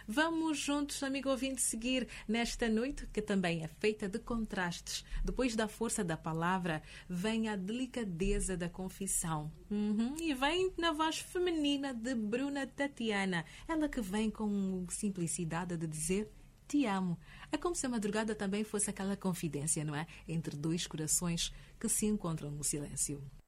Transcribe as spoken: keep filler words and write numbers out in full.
Vamos juntos, amigo ouvinte, seguir nesta noite que também é feita de contrastes. Depois da força da palavra, vem a delicadeza da confissão. Uhum. E vem na voz feminina de Bruna Tatiana. Ela que vem com simplicidade de dizer te amo. É como se a madrugada também fosse aquela confidência, não é? Entre dois corações que se encontram no silêncio.